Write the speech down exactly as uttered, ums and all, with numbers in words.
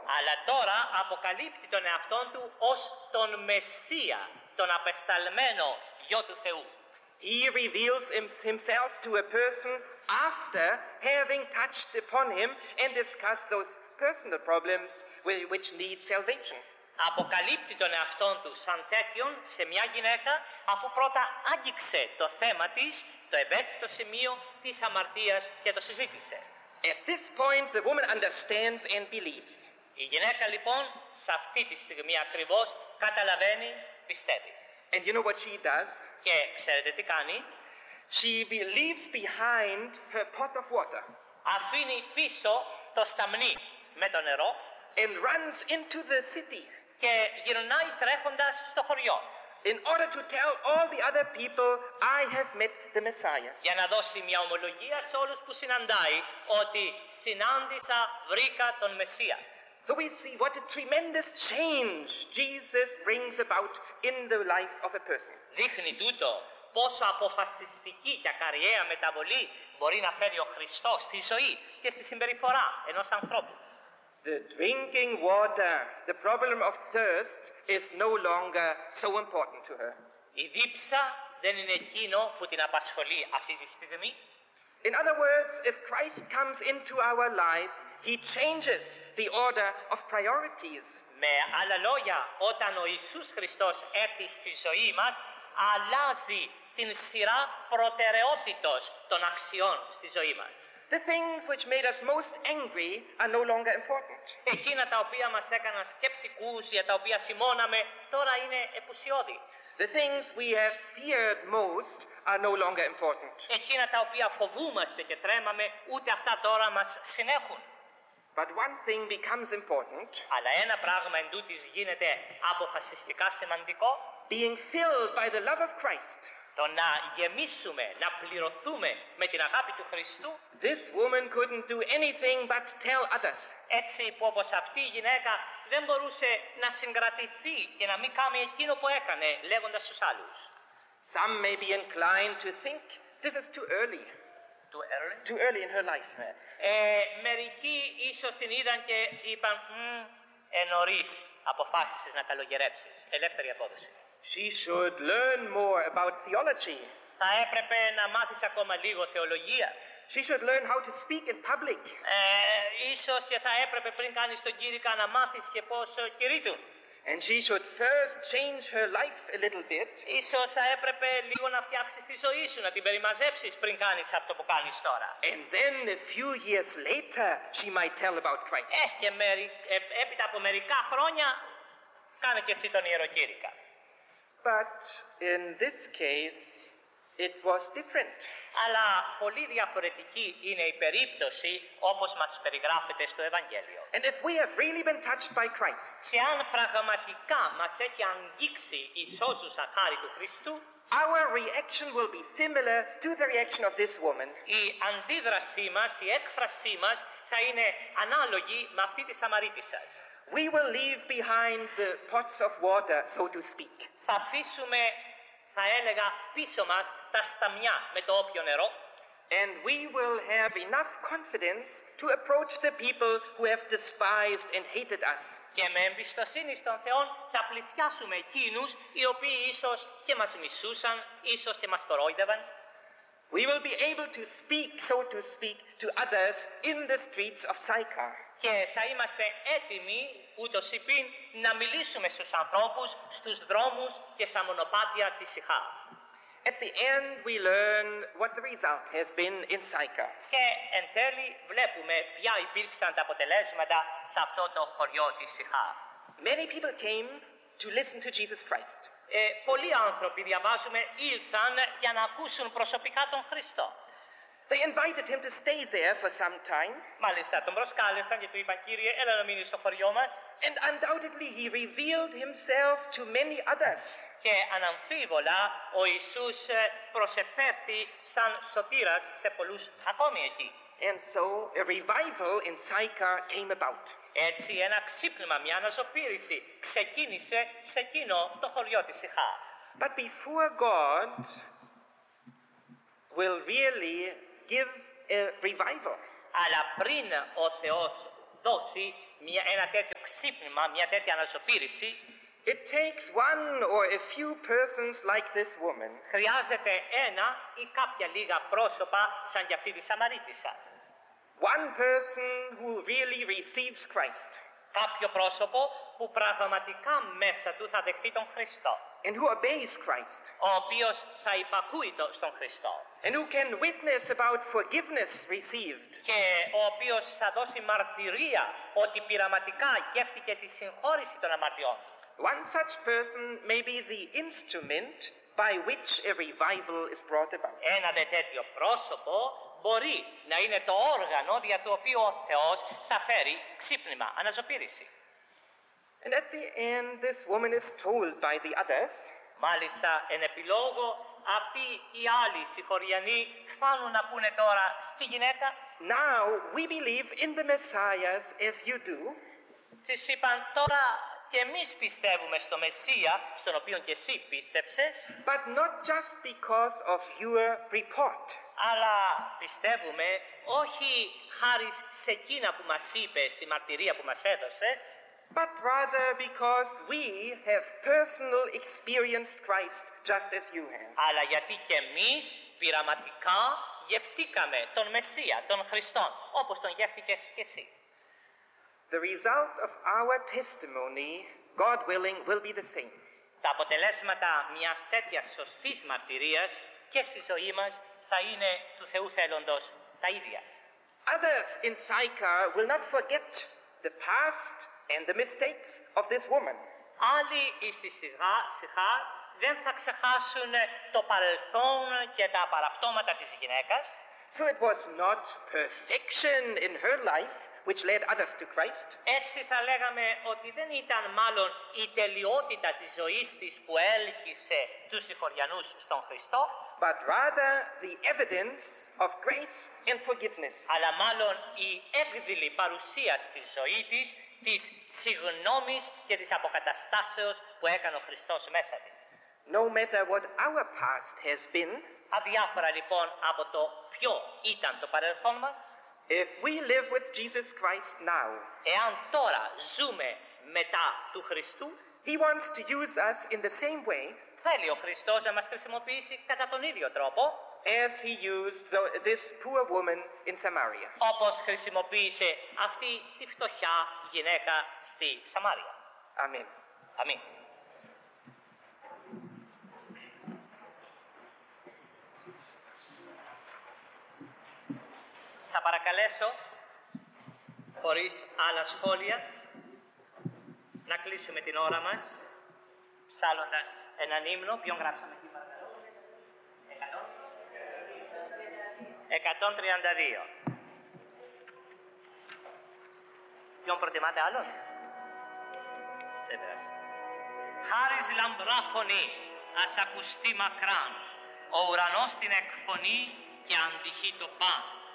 Αλλά τώρα αποκαλύπτει τον εαυτόν του ως τον Μεσσία, τον απεσταλμένο γιο του Θεού. He reveals himself to a person after having touched upon him and discussed those personal problems which need salvation. Αποκαλύπτει τον εαυτόν του σαν τέτοιον σε μια γυναίκα, αφού πρώτα άγγιξε το θέμα της, το ευαίσθητο σημείο της αμαρτίας και το συζήτησε. At this point the woman understands and believes. Η γυναίκα λοιπόν σε αυτή τη στιγμή ακριβώς καταλαβαίνει, πιστεύει. And you know what she does? Και ξέρετε τι κάνει? She leaves behind her pot of water. Αφήνει πίσω το σταμνί με το νερό and runs into the city και γυρνάει τρέχοντας στο χωριό. In order to tell all the other people, I have met the Messiah. Για να δώσει μια ομολογία σε όλους που συναντάει ότι συνάντησα, βρήκα τον Μεσσία. So we see what a tremendous change Jesus brings about in the life of a person. Δείχνει τούτο πόσο αποφασιστική και ακαριαία μεταβολή μπορεί να φέρει ο Χριστός στη ζωή και στη συμπεριφορά ενός ανθρώπου. The drinking water, the problem of thirst, is no longer so important to her. Η δίψα δεν είναι εκείνο που την απασχολεί αυτή τη στιγμή. In other words, if Christ comes into our life, he changes the order of priorities. Με άλλα λόγια, όταν ο Ιησούς Χριστός έρθει στη ζωή μας, αλλάζει την σειρά προτεραιότητος των αξιών στη ζωή μας. The things which made us most angry are no longer important. Εκείνα τα οποία μας έκαναν σκεπτικούς, για τα οποία θυμώναμε, τώρα είναι επουσιώδη. The things we have feared most are no longer important. Εκείνα τα οποία φοβούμαστε και τρέμαμε, ούτε αυτά τώρα μας συνέχουν. But one thing becomes important. Αλλά ένα πράγμα εν τούτοις γίνεται αποφασιστικά σημαντικό. Being filled by the love of Christ. Το να γεμίσουμε, να πληρωθούμε με την αγάπη του Χριστού. This woman couldn't do anything but tell others. Έτσι που όπως αυτή η γυναίκα δεν μπορούσε να συγκρατηθεί και να μην κάνει εκείνο που έκανε, λέγοντας στους άλλους. Some may be inclined to think this is too early. Too early? Too early in her life. Ε, μερικοί ίσως την είδαν και είπαν «Εν νωρίς αποφάσισες να καλογερέψεις». Ελεύθερη απόδοση. She should learn more about theology. Θα έπρεπε να μάθεις ακόμα λίγο θεολογία. She should learn how to speak in public. Ε, ίσως και θα έπρεπε πριν κάνεις τον κήρυκα να μάθεις και πώς κηρύττουν. And she should first change her life a little bit. Ίσως θα έπρεπε λίγο να φτιάξεις τη ζωή σου, να την περιμαζέψεις πριν κάνεις αυτό που κάνεις τώρα. And then a few years later she might tell about Christ. Ε, και μερι, ε, έπειτα από μερικά χρόνια κάνε και εσύ τον ιεροκήρυκα. But in this case it was different. Αλλά πολύ διαφορετική είναι η περίπτωση όπως μας περιγράφεται στο Ευαγγέλιο. And if we have really been touched by Christ, και αν πραγματικά μας έχει αγγίξει η σώζουσα χάρη του Χριστού, our reaction will be similar to the reaction of this woman. Η αντίδρασή μας, η έκφρασή μας θα είναι ανάλογη με αυτή της Σαμαρίτισσας. We will leave behind the pots of water, so to speak. Θα αφήσουμε, θα έλεγα, πίσω μας τα σταμιά με το όποιο νερό. And we will have enough confidence to approach the people who have despised and hated us. Και με εμπιστοσύνη στον Θεό θα πλησιάσουμε εκείνους οι οποίοι ίσως και μας μισούσαν, ίσως και μας κορόιδευαν. We will be able to speak, so to speak, to others in the streets of Sychar. Και θα είμαστε έτοιμοι, ούτως υπήν, να μιλήσουμε στους ανθρώπους, στους δρόμους και στα μονοπάτια της Σιχά. At the end we learn what the result has been in Sychar. Και εν τέλει βλέπουμε ποια υπήρξαν τα αποτελέσματα σε αυτό το χωριό της Σιχά. Many people came to listen to Jesus Christ. Ε, πολλοί άνθρωποι, διαβάζουμε, ήλθαν για να ακούσουν προσωπικά τον Χριστό. They invited him to stay there for some time. Μάλιστα, τον προσκάλεσαν και του είπαν, Κύριε, έλα να μείνεις στο χωριό μας. And undoubtedly he revealed himself to many others. Και αναμφίβολα ο Ιησούς προσεπέρθη σαν σωτήρας σε πολλούς ακόμη εκεί. And so a revival in Sychar came about. Έτσι ένα ξύπνημα, μια αναζωπήρηση ξεκίνησε σε εκείνο το χωριό της Σιχά. But before God will really give a revival, αλλά πριν ο Θεός δώσει μια, ένα τέτοιο ξύπνημα, μια τέτοια αναζωπήρηση, it takes one or a few persons like this woman χρειάζεται ένα ή κάποια λίγα πρόσωπα σαν και αυτή τη Σαμαρίτισσα. one person who really receives Christ Κάποιο πρόσωπο που πραγματικά μέσα του θα δεχθεί τον Χριστό, and who obeys Christ ο οποίος θα υπακούει το- στον Χριστό and who can witness about forgiveness received και ο οποίος θα δώσει μαρτυρία ότι πειραματικά γεύτηκε τη συγχώρηση των αμαρτιών του. one such person may be the instrument by which a revival is brought about. Ένα δε τέτοιο πρόσωπο μπορεί να είναι το όργανο δια του οποίου ο Θεός θα φέρει ξύπνημα, αναζωπήρηση. And at the end, this woman is told by the others, Μάλιστα, εν επιλόγω, αυτοί οι άλλοι συγχωριανοί φτάνουν να πούνε τώρα στη γυναίκα, now we believe in the Messiah as you do, της είπαν τώρα και εμείς πιστεύουμε στο Μεσσία, στον οποίο και εσύ πίστεψες, but not just because of your report. αλλά πιστεύουμε όχι χάρη σε εκείνα που μας είπες, στη μαρτυρία που μας έδωσες, but rather because we have personal experienced Christ just as you have. αλλά γιατί και εμείς πειραματικά γευτήκαμε τον Μεσσία, τον Χριστόν, όπως τον γεύτηκες και εσύ. The result of our testimony, God willing, will be the same. Τα αποτελέσματα μιας τέτοιας σωστής μαρτυρίας και στη ζωή μας θα είναι του Θεού θέλοντος τα ίδια. Others in Sychar will not forget the past and the mistakes of this woman. Άλλοι στη Σιχάρ δεν θα ξεχάσουν το παρελθόν και τα παραπτώματα της γυναίκας. So it was not perfection in her life which led others to Christ, Έτσι θα λέγαμε ότι δεν ήταν μάλλον η τελειότητα της ζωής της που έλκυσε τους συγχωριανούς στον Χριστό, but rather the evidence of grace and forgiveness. αλλά μάλλον η έκδηλη παρουσία στη ζωή της της συγγνώμης και της αποκαταστάσεως που έκανε ο Χριστός μέσα της. No matter what our past has been, Αδιάφορα λοιπόν από το ποιο ήταν το παρελθόν μας, if we live with Jesus Christ now, εάν τώρα ζούμε μετά του Χριστού, He wants to use us in the same way θέλει ο Χριστός να μας χρησιμοποιήσει κατά τον ίδιο τρόπο, as He used the, this poor woman in Samaria. όπως χρησιμοποίησε αυτή τη φτωχιά γυναίκα στη Σαμάρια. Amen. Αμήν. Θα παρακαλέσω, χωρίς άλλα σχόλια, να κλείσουμε την ώρα μας, ψάλλοντας έναν ύμνο. Ποιον γράψαμε εκεί, παρακαλώ? εκατόν τριάντα δύο. Ποιον προτιμάτε άλλον? Δεν πειράζει. Χάρις λαμπρά φωνή, ας ακουστεί μακράν, ο ουρανός την εκφωνεί και αντυχεί το παν.